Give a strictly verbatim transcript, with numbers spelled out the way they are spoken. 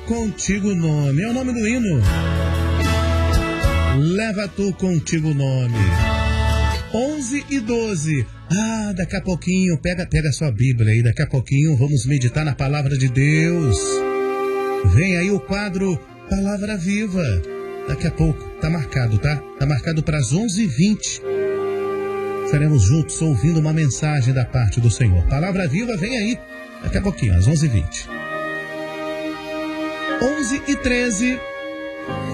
contigo o nome. É o nome do hino. Leva tu contigo o nome. onze e doze. Ah, daqui a pouquinho, pega, pega a sua Bíblia aí. Daqui a pouquinho vamos meditar na palavra de Deus. Vem aí o quadro Palavra Viva. Daqui a pouco, tá marcado, tá? Tá marcado para as onze e vinte. Estaremos juntos ouvindo uma mensagem da parte do Senhor. Palavra Viva, vem aí. Daqui a pouquinho, às onze e vinte. onze e treze.